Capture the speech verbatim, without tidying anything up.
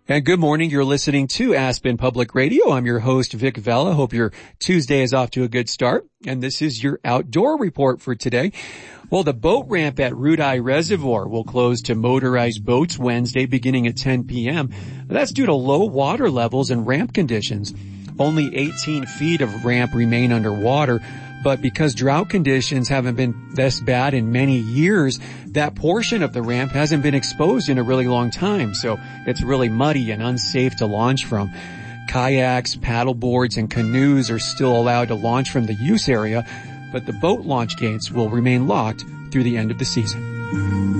And good morning. You're listening to Aspen Public Radio. I'm your host, Vic Vela. Hope your Tuesday is off to a good start. And this is your outdoor report for today. Well, the boat ramp at Rudeye Reservoir will close to motorized boats Wednesday beginning at ten p.m. That's due to low water levels and ramp conditions. Only eighteen feet of ramp remain underwater, but because drought conditions haven't been this bad in many years, that portion of the ramp hasn't been exposed in a really long time, so it's really muddy and unsafe to launch from. Kayaks, paddle boards, and canoes are still allowed to launch from the use area, but the boat launch gates will remain locked through the end of the season.